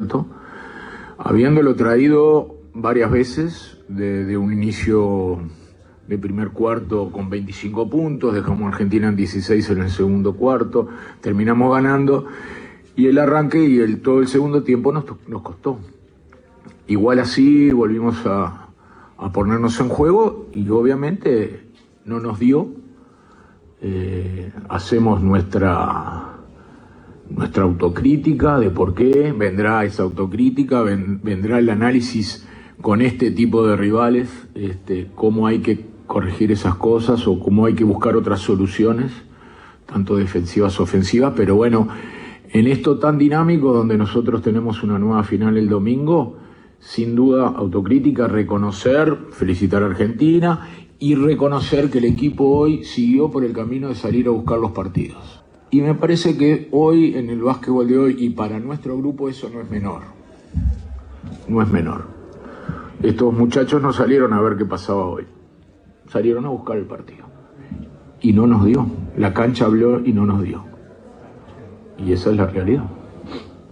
cierto? Habiéndolo traído varias veces de un inicio de primer cuarto con 25 puntos, dejamos a Argentina en 16 en el segundo cuarto, terminamos ganando y el arranque y todo el segundo tiempo nos costó. Igual así volvimos a ponernos en juego y obviamente no nos dio. Hacemos nuestra autocrítica de por qué, vendrá esa autocrítica, vendrá el análisis con este tipo de rivales, cómo hay que corregir esas cosas o cómo hay que buscar otras soluciones, tanto defensivas, ofensivas, pero bueno, en esto tan dinámico donde nosotros tenemos una nueva final el domingo, sin duda autocrítica, reconocer, felicitar a Argentina y reconocer que el equipo hoy siguió por el camino de salir a buscar los partidos. Y me parece que hoy, en el básquetbol de hoy, y para nuestro grupo eso no es menor. No es menor. Estos muchachos no salieron a ver qué pasaba hoy. Salieron a buscar el partido. Y no nos dio. La cancha habló y no nos dio. Y esa es la realidad.